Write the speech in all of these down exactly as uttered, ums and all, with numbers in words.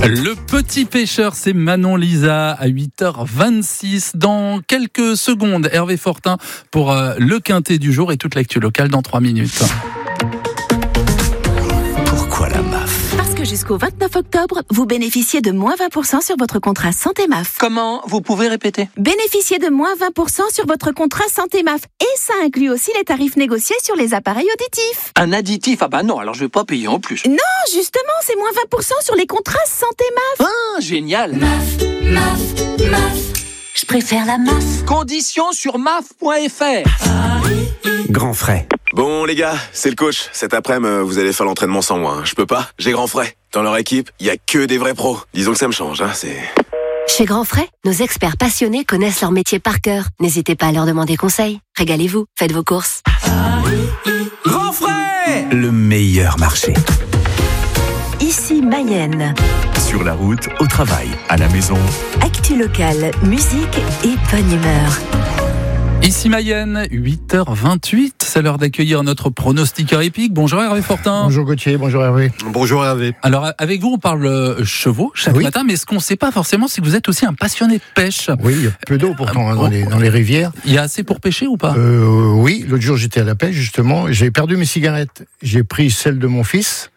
Le petit pêcheur, c'est Manon Lisa à huit heures vingt-six. Dans quelques secondes, Hervé Fortin pour euh, le quintet du jour et toute l'actu locale dans trois minutes. Pourquoi la M A F ? Parce que jusqu'au vingt-neuf octobre, vous bénéficiez de moins vingt pour cent sur votre contrat Santé M A F. Comment ? Vous pouvez répéter ? Bénéficiez de moins vingt pour cent sur votre contrat Santé M A F. Et ça inclut aussi les tarifs négociés sur les appareils auditifs. Un additif ? Ah bah non, alors je vais pas payer en plus. Non, justement, c'est moins vingt pour cent sur les contrats Santé M A F. Ah, génial ! M A F, M A F, M A F. Je préfère la M A F. Conditions sur M A F point F R. Grand frais. Bon les gars, c'est le coach. Cet après-midi, vous allez faire l'entraînement sans moi. Je peux pas, j'ai grand frais. Dans leur équipe, il y a que des vrais pros. Disons que ça me change, hein, c'est... Chez Grand Frais, nos experts passionnés connaissent leur métier par cœur. N'hésitez pas à leur demander conseil. Régalez-vous, faites vos courses. Grand frais ! Le meilleur marché. Ici Mayenne. Sur la route, au travail, à la maison. Actu locale, musique et bonne humeur. Ici Mayenne, huit heures vingt-huit, c'est l'heure d'accueillir notre pronostiqueur épique. Bonjour Hervé Fortin. Bonjour Gauthier, bonjour Hervé. Bonjour Hervé. Alors avec vous on parle chevaux chaque oui. matin, mais ce qu'on ne sait pas forcément c'est que vous êtes aussi un passionné de pêche. Oui, il y a peu d'eau pourtant hein, dans, les, dans les rivières. Il y a assez pour pêcher ou pas ? euh, Oui, l'autre jour j'étais à la pêche justement, j'ai perdu mes cigarettes. J'ai pris celle de mon fils.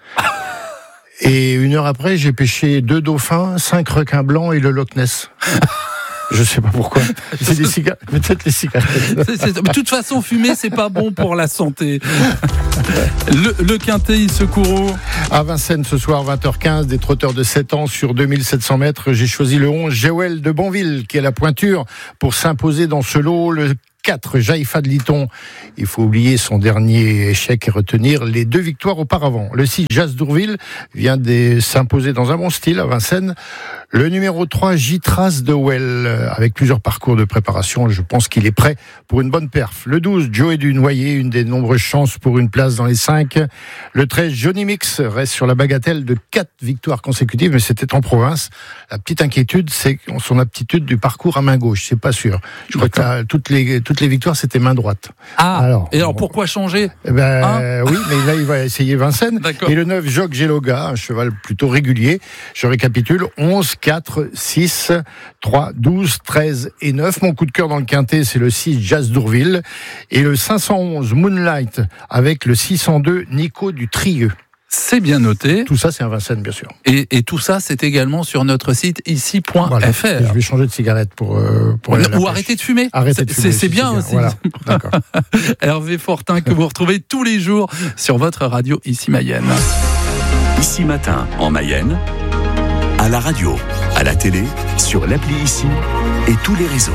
Et une heure après, j'ai pêché deux dauphins, cinq requins blancs et le Loch Ness. Je sais pas pourquoi. C'est des cigarettes. Peut-être les cigarettes. C'est, c'est, de toute façon, fumer, c'est pas bon pour la santé. Le, le quintet, il se court. À Vincennes, ce soir, vingt heures quinze, des trotteurs de sept ans sur deux mille sept cents mètres. J'ai choisi le onze, Géouel de Bonville, qui est la pointure pour s'imposer dans ce lot. Le quatre, Jaïfa de Liton. Il faut oublier son dernier échec et retenir les deux victoires auparavant. Le six, Jas d'Ourville, vient de s'imposer dans un bon style à Vincennes. Le numéro trois, Gitras de Well, avec plusieurs parcours de préparation. Je pense qu'il est prêt pour une bonne perf. Le douze, Joey du Noyer, une des nombreuses chances pour une place dans les cinq. Le treize, Johnny Mix, reste sur la bagatelle de quatre victoires consécutives, mais c'était en province. La petite inquiétude, c'est son aptitude du parcours à main gauche. C'est pas sûr. Je crois que là, toutes les, toutes les victoires, c'était main droite. Ah, alors, et alors bon, pourquoi changer eh ben, hein oui, mais là, il va essayer Vincennes. D'accord. Et le neuf, Jock Geloga, un cheval plutôt régulier. Je récapitule, onze, quatre, six, trois, douze, treize et neuf. Mon coup de cœur dans le quintet, c'est le six, Jas d'Ourville. Et le cinq cent onze, Moonlight, avec le six cent deux, Nico du Trieux. C'est bien noté. Tout ça, c'est un Vincennes, bien sûr. Et, et tout ça, c'est également sur notre site ici point F R. Voilà. Je vais changer de cigarette pour, euh, pour aller à la Ou pêche. arrêter de fumer. Arrêter de fumer. C'est, c'est bien aussi. Voilà. D'accord. Hervé Fortin, que vous retrouvez tous les jours sur votre radio Ici Mayenne. Ici Matin, en Mayenne, à la radio, à la télé, sur l'appli Ici et tous les réseaux.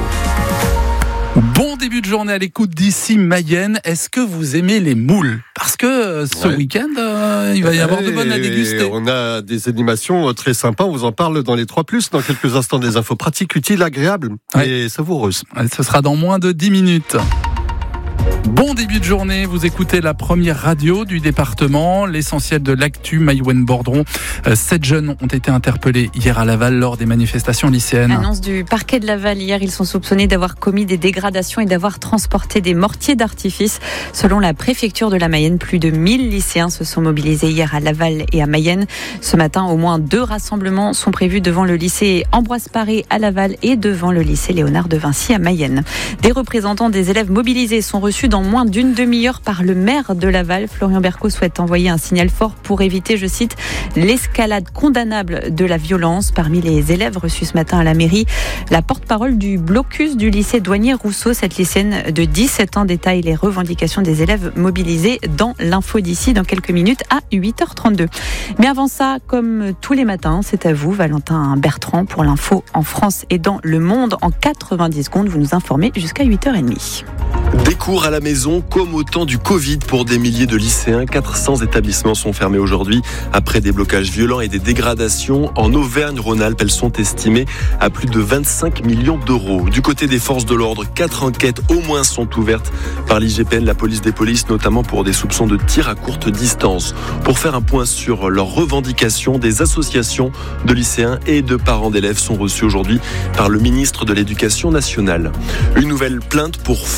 Bon début de journée à l'écoute d'Ici Mayenne. Est-ce que vous aimez les moules ? Parce que euh, ce ouais. week-end, euh, il va y avoir de bonnes à Et déguster. On a des animations très sympas, on vous en parle dans les trois plus, dans quelques instants, des infos pratiques, utiles, agréables ouais. et savoureuses. Ce sera dans moins de dix minutes. Bon début de journée, vous écoutez la première radio du département, l'essentiel de l'actu Maïwenn-Bordron. Euh, sept jeunes ont été interpellés hier à Laval lors des manifestations lycéennes. Annonce du parquet de Laval hier, ils sont soupçonnés d'avoir commis des dégradations et d'avoir transporté des mortiers d'artifice. Selon la préfecture de la Mayenne, plus de mille lycéens se sont mobilisés hier à Laval et à Mayenne. Ce matin, au moins deux rassemblements sont prévus devant le lycée Ambroise Paré à Laval et devant le lycée Léonard de Vinci à Mayenne. Des représentants des élèves mobilisés sont reçus dans moins d'une demi-heure par le maire de Laval. Florian Berco souhaite envoyer un signal fort pour éviter, je cite, l'escalade condamnable de la violence. Parmi les élèves reçus ce matin à la mairie, la porte-parole du blocus du lycée Douanier-Rousseau, cette lycéenne de dix-sept ans, détaille les revendications des élèves mobilisés dans l'info d'ici dans quelques minutes à huit heures trente-deux. Mais avant ça, comme tous les matins, c'est à vous, Valentin Bertrand, pour l'info en France et dans le monde. En quatre-vingt-dix secondes, vous nous informez jusqu'à huit heures trente. Des cours à la maison comme au temps du Covid pour des milliers de lycéens. quatre cents établissements sont fermés aujourd'hui après des blocages violents et des dégradations. En Auvergne-Rhône-Alpes, elles sont estimées à plus de vingt-cinq millions d'euros. Du côté des forces de l'ordre, quatre enquêtes au moins sont ouvertes par l'I G P N, la police des polices, notamment pour des soupçons de tir à courte distance. Pour faire un point sur leurs revendications, des associations de lycéens et de parents d'élèves sont reçues aujourd'hui par le ministre de l'Éducation nationale. Une nouvelle plainte pour faux et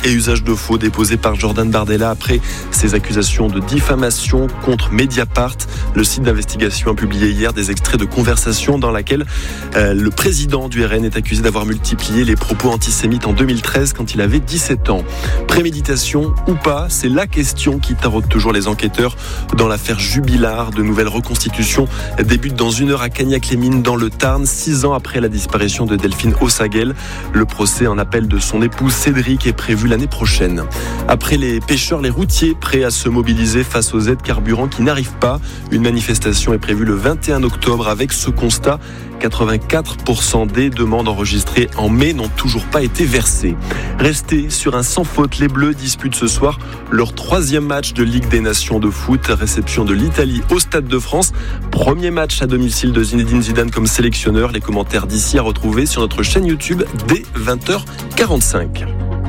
et usage de faux déposé par Jordan Bardella après ses accusations de diffamation contre Mediapart. Le site d'investigation a publié hier des extraits de conversations dans laquelle euh, le président du R N est accusé d'avoir multiplié les propos antisémites en deux mille treize quand il avait dix-sept ans. Préméditation ou pas, c'est la question qui taraude toujours les enquêteurs dans l'affaire Jubilard. De nouvelles reconstitutions débutent dans une heure à Cagnac-les-Mines dans le Tarn, six ans après la disparition de Delphine Ossaguel. Le procès en appel de son épouse Cédric est prévu l'année prochaine. Après les pêcheurs, les routiers prêts à se mobiliser face aux aides carburant qui n'arrivent pas. Une manifestation est prévue le vingt et un octobre avec ce constat. quatre-vingt-quatre pour cent des demandes enregistrées en mai n'ont toujours pas été versées. Restés sur un sans faute, les Bleus disputent ce soir leur troisième match de Ligue des Nations de foot. Réception de l'Italie au Stade de France. Premier match à domicile de Zinedine Zidane comme sélectionneur. Les commentaires d'ici à retrouver sur notre chaîne YouTube dès vingt heures quarante-cinq.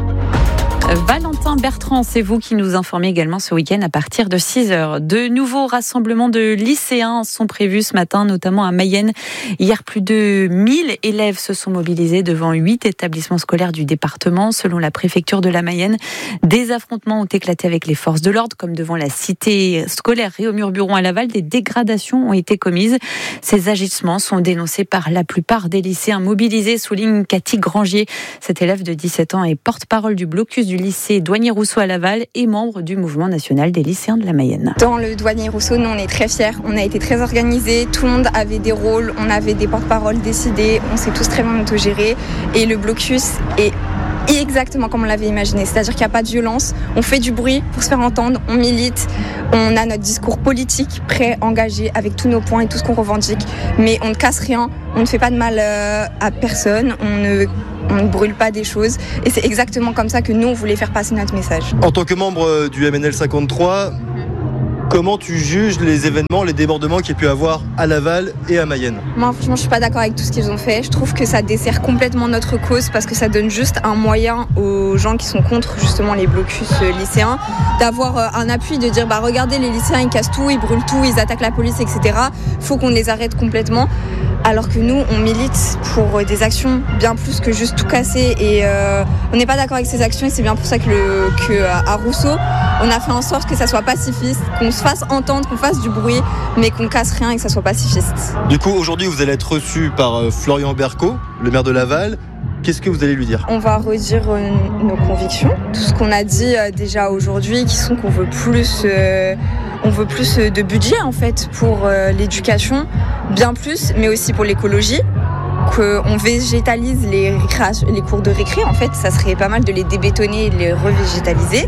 Valentin Bertrand, c'est vous qui nous informez également ce week-end à partir de six heures. De nouveaux rassemblements de lycéens sont prévus ce matin, notamment à Mayenne. Hier, plus de mille élèves se sont mobilisés devant huit établissements scolaires du département. Selon la préfecture de la Mayenne, des affrontements ont éclaté avec les forces de l'ordre, comme devant la cité scolaire Réaumur-Buron à Laval. Des dégradations ont été commises. Ces agissements sont dénoncés par la plupart des lycéens mobilisés, souligne Cathy Grangier. Cet élève de dix-sept ans est porte-parole du blocus du lycée Douanier-Rousseau à Laval et membre du mouvement national des lycéens de la Mayenne. Dans le Douanier-Rousseau, nous on est très fiers, on a été très organisés, tout le monde avait des rôles, on avait des porte-paroles décidés, on s'est tous très bien autogérés et le blocus est exactement comme on l'avait imaginé, c'est-à-dire qu'il n'y a pas de violence, on fait du bruit pour se faire entendre, on milite, on a notre discours politique prêt, engagé avec tous nos points et tout ce qu'on revendique, mais on ne casse rien, on ne fait pas de mal à personne, on ne On ne brûle pas des choses et c'est exactement comme ça que nous on voulait faire passer notre message. En tant que membre du M N L cinquante-trois, comment tu juges les événements, les débordements qu'il y a pu avoir à Laval et à Mayenne ? Moi franchement je suis pas d'accord avec tout ce qu'ils ont fait. Je trouve que ça dessert complètement notre cause parce que ça donne juste un moyen aux gens qui sont contre justement les blocus lycéens d'avoir un appui, de dire bah regardez les lycéens ils cassent tout, ils brûlent tout, ils attaquent la police et cetera. Faut qu'on les arrête complètement. Alors que nous, on milite pour des actions bien plus que juste tout casser et euh, on n'est pas d'accord avec ces actions et c'est bien pour ça que, le, que à Rousseau, on a fait en sorte que ça soit pacifiste, qu'on se fasse entendre, qu'on fasse du bruit, mais qu'on casse rien et que ça soit pacifiste. Du coup, aujourd'hui, vous allez être reçu par euh, Florian Berco, le maire de Laval. Qu'est-ce que vous allez lui dire ? On va redire euh, nos convictions, tout ce qu'on a dit euh, déjà aujourd'hui, qui sont qu'on veut plus, euh, on veut plus de budget en fait pour euh, l'éducation, bien plus, mais aussi pour l'écologie. Qu'on végétalise les, les cours de récré, en fait, ça serait pas mal de les débétonner et de les revégétaliser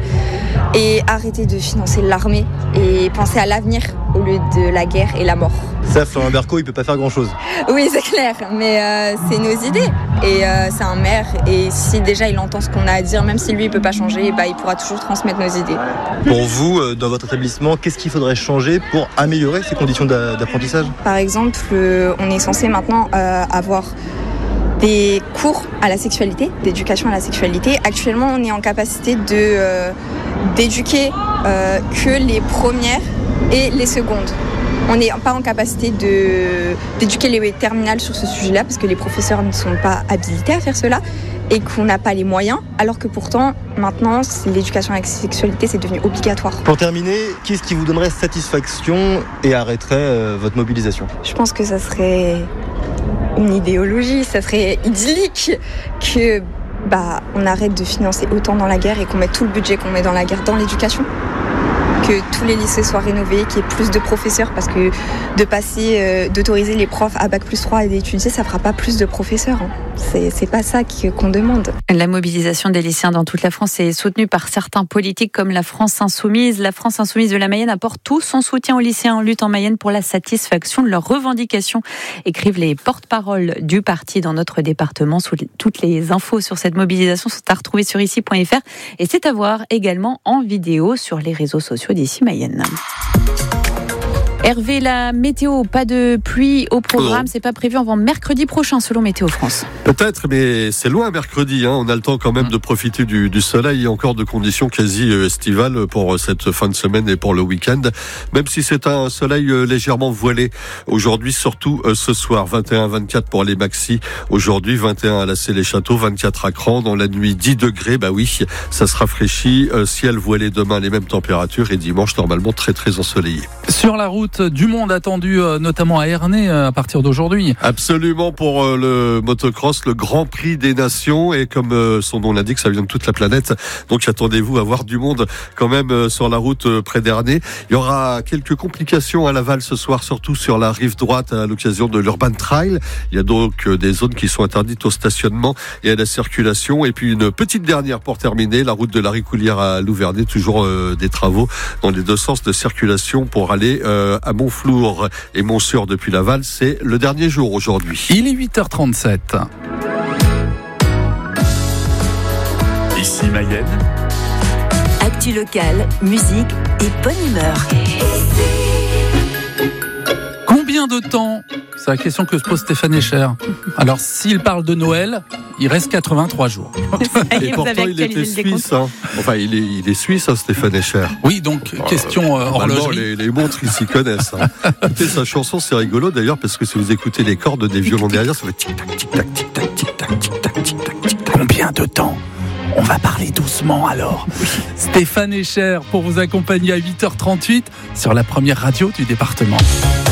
et arrêter de financer l'armée et penser à l'avenir au lieu de la guerre et la mort. Ça, Florian Berco, il peut pas faire grand-chose. Oui, c'est clair, mais euh, c'est nos idées et euh, c'est un maire et si déjà il entend ce qu'on a à dire, même si lui il peut pas changer, bah, il pourra toujours transmettre nos idées. Pour vous, euh, dans votre établissement, qu'est-ce qu'il faudrait changer pour améliorer ces conditions d'apprentissage ? Par exemple, euh, on est censé maintenant euh, avoir des cours à la sexualité, d'éducation à la sexualité. Actuellement, on est en capacité de, euh, d'éduquer euh, que les premières et les secondes. On n'est pas en capacité de, d'éduquer les terminales sur ce sujet-là parce que les professeurs ne sont pas habilités à faire cela et qu'on n'a pas les moyens, alors que pourtant, maintenant, l'éducation à la sexualité, c'est devenu obligatoire. Pour terminer, qu'est-ce qui vous donnerait satisfaction et arrêterait euh, votre mobilisation ? Je pense que ça serait une idéologie, ça serait idyllique que bah, on arrête de financer autant dans la guerre et qu'on mette tout le budget qu'on met dans la guerre dans l'éducation. Que tous les lycées soient rénovés, qu'il y ait plus de professeurs, parce que de passer, euh, d'autoriser les profs à bac plus trois et d'étudier, ça fera pas plus de professeurs. Hein. C'est, c'est pas ça qu'on demande. La mobilisation des lycéens dans toute la France est soutenue par certains politiques comme la France Insoumise. La France Insoumise de la Mayenne apporte tout son soutien aux lycéens en lutte en Mayenne pour la satisfaction de leurs revendications, écrivent les porte-paroles du parti dans notre département. Toutes les infos sur cette mobilisation sont à retrouver sur ici point f r et c'est à voir également en vidéo sur les réseaux sociaux d'ici Mayenne. Hervé, la météo, pas de pluie au programme, c'est pas prévu avant mercredi prochain selon Météo France. Peut-être, mais c'est loin mercredi, hein. On a le temps quand même de profiter du, du soleil et encore de conditions quasi estivales pour cette fin de semaine et pour le week-end, même si c'est un soleil légèrement voilé aujourd'hui, surtout ce soir. vingt et un vingt-quatre pour les maxis aujourd'hui, vingt et un à la Célé-Château, vingt-quatre à Cran, dans la nuit dix degrés, bah oui, ça se rafraîchit, ciel voilé demain, les mêmes températures, et dimanche normalement très très ensoleillé. Sur la route, du monde attendu, notamment à Ernée, à partir d'aujourd'hui. Absolument, pour le motocross, le Grand Prix des Nations, et comme son nom l'indique, ça vient de toute la planète, donc attendez-vous à voir du monde quand même sur la route près d'Ernée. Il y aura quelques complications à Laval ce soir, surtout sur la rive droite à l'occasion de l'Urban Trail. Il y a donc des zones qui sont interdites au stationnement et à la circulation. Et puis une petite dernière pour terminer, la route de la Ricoulière à Louvernet, toujours euh, des travaux dans les deux sens de circulation pour aller euh, à Montflour et Montsûr depuis Laval. C'est le dernier jour aujourd'hui. Il est huit heures trente-sept. Ici Mayenne. Actu locale, musique et bonne humeur. Combien de temps ? C'est la question que se pose Stéphane Echer. Alors, s'il parle de Noël, il reste quatre-vingt-trois jours. Et pourtant, il était suisse. Hein. Enfin, il est, il est suisse, hein, Stéphane Echer. Oui, donc, euh, question euh, horlogerie. Les, les montres, ils s'y connaissent. Hein. Écoutez, sa chanson, c'est rigolo d'ailleurs, parce que si vous écoutez les cordes des violons derrière, ça fait tic-tac, tic-tac, tic-tac, tic-tac, tic-tac, tic-tac, tic-tac. Combien de temps ? On va parler doucement alors. Stéphane Echer pour vous accompagner à huit heures trente-huit sur la première radio du département.